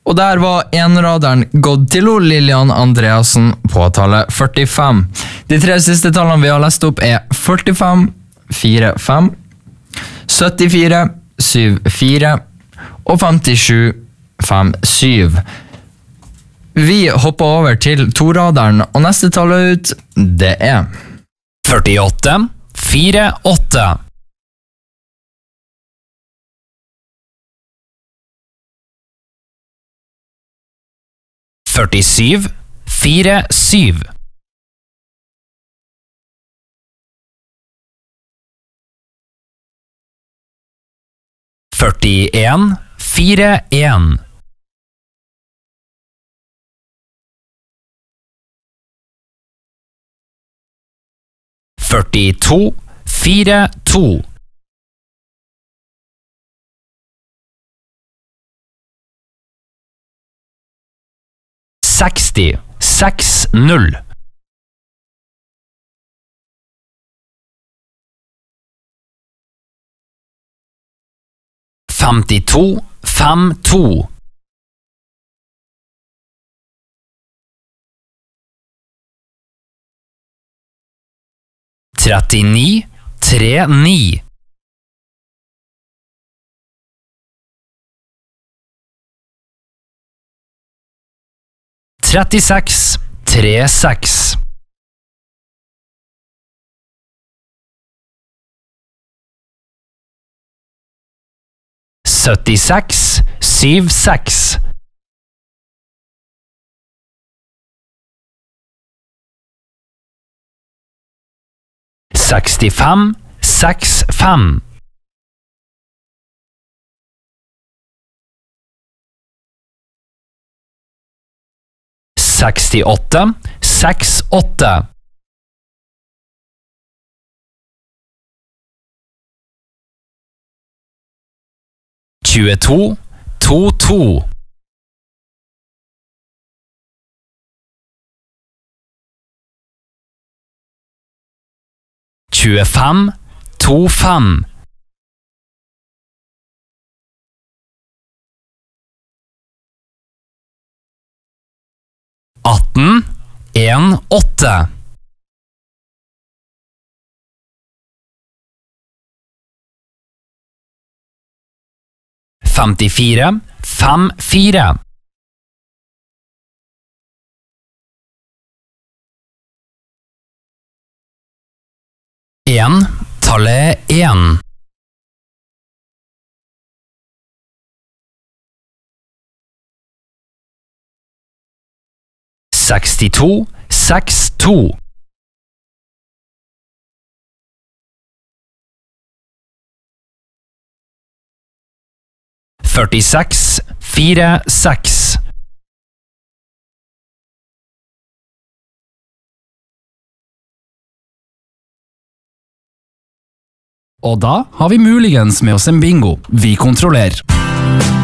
Og der var enraderen gått til Lillian Andreassen på tallet 45. De 3 siste tallene vi har lest opp 45, 45, 74, 74 og 57, 57. Vi hopper over til toraderen, og neste tallet ut, det 48, 48. 47, 47. 41, 41. 42, 42. 60, 60. 52, 52. 39, 39. 36, 36. 76, 76. 65, 65. 68, 68. 22, 22. 25, 25. 18, 1, 8. 54, 5, 4. 1, tallet 1. 62, 62. 46, 46. 'Og da har vi muligens med oss en bingo. Vi kontrollerer.